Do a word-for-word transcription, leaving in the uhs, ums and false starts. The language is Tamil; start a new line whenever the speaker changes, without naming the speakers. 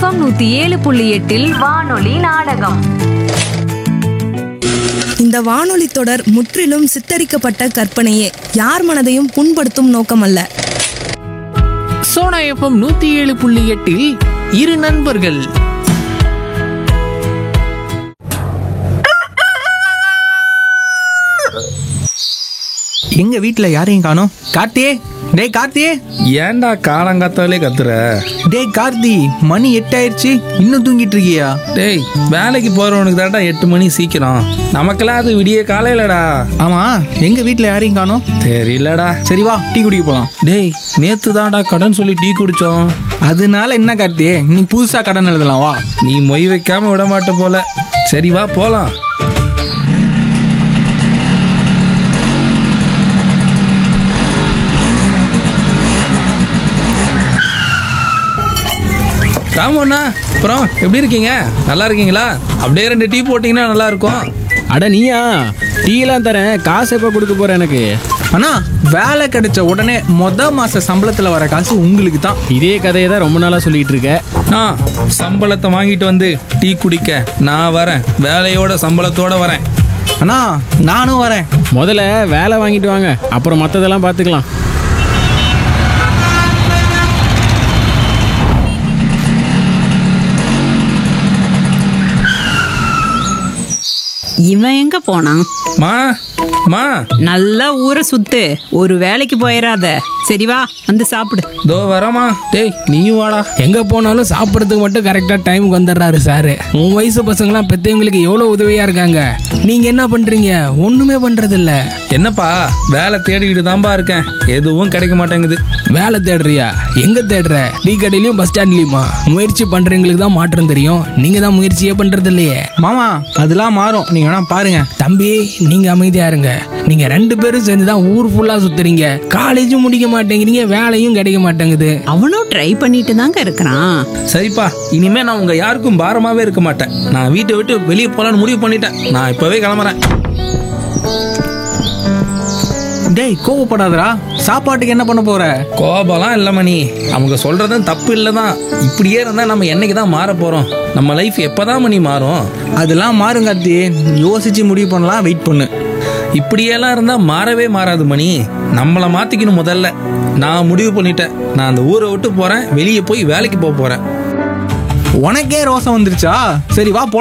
எஃப்எம் நூத்தி ஏழு புள்ளி எட்டில் வானொலி நாடகம்.
இந்த வானொலி தொடர் முற்றிலும் சித்தரிக்கப்பட்ட கற்பனையே, யார் மனதையும் புண்படுத்தும் நோக்கமல்ல.
சோனா எஃப்எம் நூத்தி ஏழு புள்ளி எட்டில் இரு நண்பர்கள்.
எங்க வீட்டுல யாரையும் காணோம். கார்த்தியே, டேய் கார்த்தியே.
ஏன்டா காலங்காத்தாலே கத்துற?
டேய் கார்த்தி, மணி எட்டு ஆயிடுச்சு, இன்னும் தூங்கிட்டு இருக்கியா?
டேய், வேலைக்கு போறவனுக்கு தான்டா எட்டு மணி சீக்கிரம். நமக்கெல்லாம் அது விடிய காலையிலடா.
ஆமா, எங்க வீட்டுல யாரையும் காணோம்.
தெரியலடா.
சரி வா, டீ குடிக்க போலாம்.
டேய், நேத்து தான்டா கடன் சொல்லி டீ குடிச்சோம்.
அதனால என்ன கார்த்தியே, நீ புதுசா கடன் எழுதலாம் வா.
நீ மொய் வைக்காம விட மாட்ட போல. சரி வா போலாம். ராமண்ணா, அப்புறம் எப்படி இருக்கீங்க? நல்லா இருக்கீங்களா? அப்படியே ரெண்டு டீ போட்டிங்கன்னா நல்லா இருக்கும்.
அட நீயா, டீலாம் தரேன், காசு எப்போ கொடுக்க போற எனக்கு?
அண்ணா, வேலை கிடைச்ச உடனே மொத மாச சம்பளத்துல வர காசு உங்களுக்கு தான்.
இதே கதையை தான் ரொம்ப நாளா சொல்லிட்டு இருக்க.
ஆ, சம்பளத்தை வாங்கிட்டு வந்து டீ குடிக்க நான் வரேன். வேலையோட சம்பளத்தோட வரேன்.
அண்ணா, நானும் வரேன்.
முதல்ல வேலை வாங்கிட்டு வாங்க, அப்புறம் மற்றதெல்லாம் பார்த்துக்கலாம்.
இவன் எங்க போனான்?
மா மா
நல்லா ஊரை சுத்து, ஒரு வேலைக்கு போயிடாத. சரி வா, வந்து சாப்பிடு.
தோ வரமா. டேய், நீயும் வாடா.
எங்க போனாலும் சாப்பிட்றதுக்கு மட்டும் கரெக்டா டைமுக்கு வந்துடுறாரு சாரு. உன் வயசு பசங்களாம் பெத்தவங்களுக்கு எவ்வளவு உதவியா இருக்காங்க. நீங்க என்ன பண்றீங்க? ஒண்ணுமே பண்றது இல்ல.
என்னப்பா, வேலை தேடிக்கிட்டு தான்பா இருக்கேன், எதுவும் கிடைக்க மாட்டேங்குது.
வேலை தேடுறியா? எங்க தேடுற? Tea கடையிலயும் bus ஸ்டாண்ட்லயுமா? முயற்சி பண்றவங்களுக்கு தான் மாற்றம் தெரியும். நீங்க தான் முயற்சியே பண்றது இல்லையே.
மாமா, அதெல்லாம் மாறும், நீங்க வேணா பாருங்க.
தம்பி, நீங்க அமைதியா இருங்க. நீங்க ரெண்டு பேரும் சேர்ந்துதான் ஊர் ஃபுல்லா சுத்துறீங்க. காலேஜும் முடிக்க மாட்டேங்கிறீங்க, வேலையும் கிடைக்க மாட்டேங்குது.
அவனும் ட்ரை பண்ணிட்டு தாங்க இருக்கிறான்.
சரிப்பா, இனிமே நான் உங்க யாருக்கும் பாரமாவே இருக்க மாட்டேன். நான் வீட்டை விட்டு வெளியே போலான்னு முடிவு பண்ணிட்டேன். நான் இப்பவே கிளம்புறேன்.
டேய், கோவப்படாதடா. சாப்பாட்டுக்கு என்ன பண்ண போற?
கோபம்லாம் இல்லை மணி, அவங்க சொல்றதும் தப்பு இல்லைதான். இப்படியே இருந்தா நம்ம என்னைக்கு தான் மாற போறோம்? நம்ம லைஃப் எப்பதான் மணி மாறும்?
அதெல்லாம் மாறும் கார்த்தி, யோசிச்சு முடிவு பண்ணலாம், வெயிட் பண்ணு.
இப்படியெல்லாம் இருந்தா மாறவே மாறாது மணி. நம்மளை மாத்திக்கணும் முதல்ல. நான் முடிவு பண்ணிட்டேன். நான் அந்த ஊரை விட்டு போறேன், வெளியே போய் வேலைக்கு போக போறேன்.
உனக்கே ரோசம் வந்துருச்சா? சரி வா போலாம்.